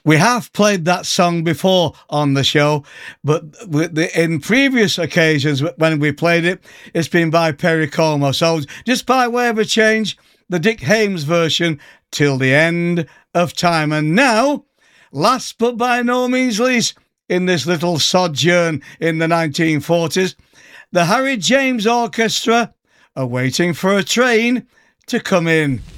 We have played that song before on the show, but in previous occasions when we played it, it's been by Perry Como. So just by way of a change, the Dick Haymes version, Till the End of Time. And now, last but by no means least, in this little sojourn in the 1940s, the Harry James Orchestra are waiting for a train to come in.